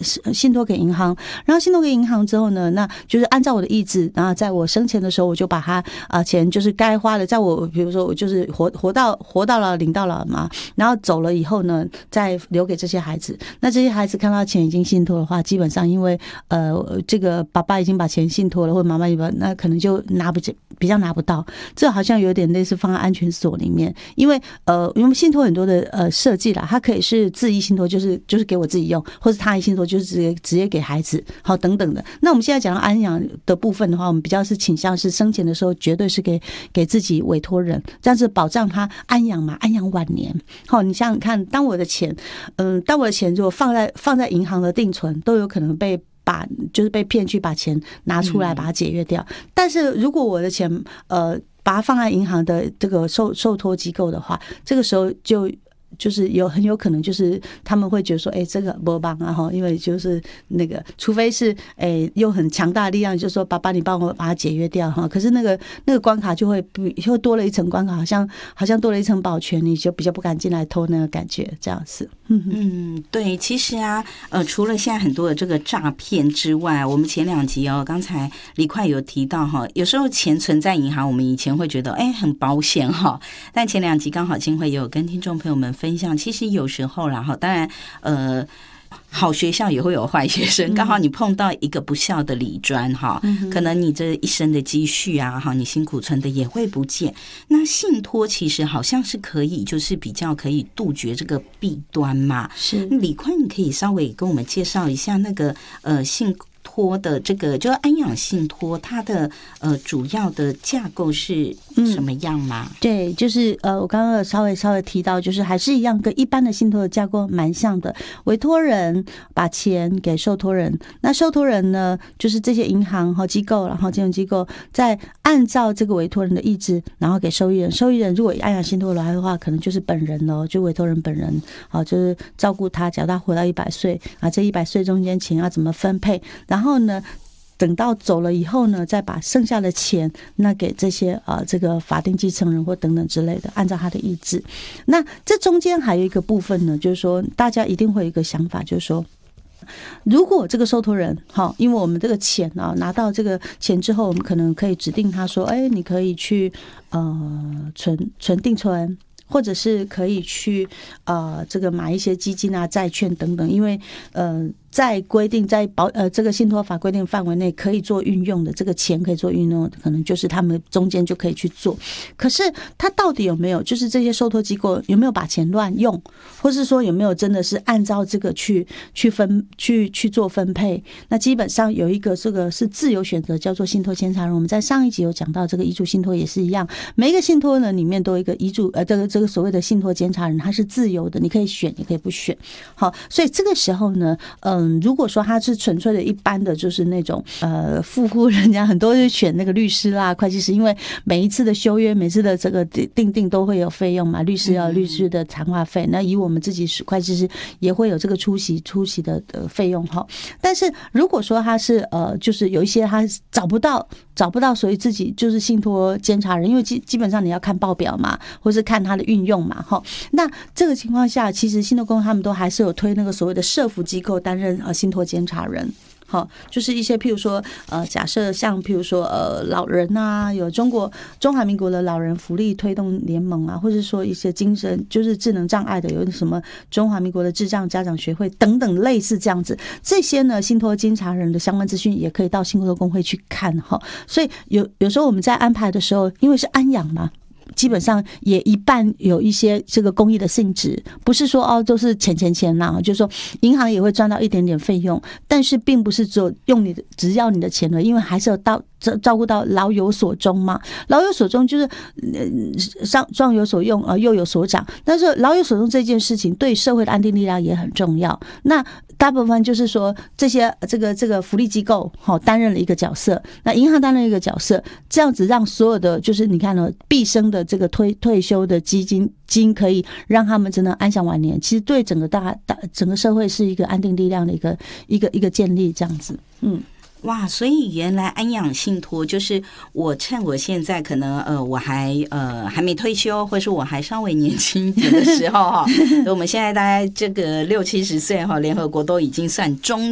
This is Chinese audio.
信托给银行，然后信托给银行之后呢，那就是按照我的意志，然后在我生前的时候，我就把它钱就是该花的，在我比如说我就是活到了领到了嘛，然后走了以后呢，再留给这些孩子。那这些孩子看到钱已经信托的话，基本上因为这个爸爸已经把钱信托了，或者妈妈那可能就比较拿不到。这好像有点类似放在安全锁里面，因为信托很多的设计啦，它可以是自益信托，就是给我自己用，或是他益信托就是直接给孩子，好等等的。那我们现在讲到安养的部分的话，我们比较是倾向是生前的时候绝对是给自己委托人，这样子保障他安养嘛，安养晚年。好，你想想看，当我的钱如果放在银行的定存，都有可能就是被骗去把钱拿出来把它解约掉。但是如果我的钱把它放在银行的这个受托机构的话，这个时候就是很有可能就是他们会觉得说，这个没帮啊哈，因为就是那个，除非是用很强大的力量，就是说爸爸你帮我把它解约掉哈，可是那个关卡就会多了一层关卡，好像多了一层保全，你就比较不敢进来偷那个感觉这样子。 对，其实啊，除了现在很多的这个诈骗之外，我们前2集刚才李快有提到哈，有时候钱存在银行，我们以前会觉得很保险哈，但前2集刚好金慧也有跟听众朋友们分享，其实有时候啦哈，当然好学校也会有坏学生，刚好你碰到一个不孝的理专哈，可能你这一生的积蓄啊哈，你辛苦存的也会不见。那信托其实好像是可以，就是比较可以杜绝这个弊端嘛。 是， 李坤，你可以稍微跟我们介绍一下那个信托的这个就是安养信托，它的主要的架构是什么样吗？ 对，就是我刚刚稍微提到，就是还是一样，跟一般的信托的架构蛮像的。委托人把钱给受托人，那受托人呢，就是这些银行和机构，然后金融机构再按照这个委托人的意志，然后给受益人。受益人如果安养信托来的话，可能就是本人咯，就委托人本人，就是照顾他，假如他活到100岁啊，这100岁中间钱要怎么分配，然后呢，等到走了以后呢，再把剩下的钱那给这些这个法定继承人或等等之类的，按照他的意志。那这中间还有一个部分呢，就是说大家一定会有一个想法，就是说，如果这个受托人因为我们这个钱拿到这个钱之后，我们可能可以指定他说，你可以去存定存，或者是可以去这个买一些基金啊、债券等等，因为在规定这个信托法规定范围内可以做运用的，这个钱可以做运用的，可能就是他们中间就可以去做。可是他到底有没有，就是这些受托机构有没有把钱乱用，或是说有没有真的是按照这个去做分配？那基本上有一个这个是自由选择，叫做信托监察人。我们在上一集有讲到，这个遗嘱信托也是一样，每一个信托呢里面都有一个遗嘱这个所谓的信托监察人，他是自由的，你可以选也可以不选。好，所以这个时候呢，如果说他是纯粹的一般的，就是那种富户人家很多就选那个律师啦、会计师，因为每一次的修约、每次的这个定都会有费用嘛，律师要律师的谈话费，那以我们自己会计师也会有这个出席的费用哈。但是如果说他是就是有一些他找不到，所以自己就是信托监察人，因为基本上你要看报表嘛，或是看他的运用嘛哈。那这个情况下，其实信托公司他们都还是有推那个所谓的社福机构担任信托监察人。好，就是一些譬如说假设像譬如说老人啊，有中华民国的老人福利推动联盟啊，或者说一些精神就是智能障碍的，有什么中华民国的智障家长学会等等类似这样子，这些呢信托监察人的相关资讯也可以到信托公会去看哈。所以有时候我们在安排的时候，因为是安养嘛，基本上也一半有一些这个公益的性质，不是说都是钱呐，就是说银行也会赚到一点点费用，但是并不是只要你的钱了，因为还是有照顾到老有所终嘛。老有所终就是壮有所用幼有所长，但是老有所终这件事情对社会的安定力量也很重要。那大部分就是说这些这个福利机构担任了一个角色，那银行担任一个角色，这样子让所有的就是你看毕生的这个退休的基金可以让他们真的安享晚年，其实对整个社会是一个安定力量的一个建立这样子。 哇，所以原来安养信托就是我趁我现在可能我还没退休，或是我还稍微年轻一点的时候哈，我们现在大概这个60-70岁哈，联合国都已经算中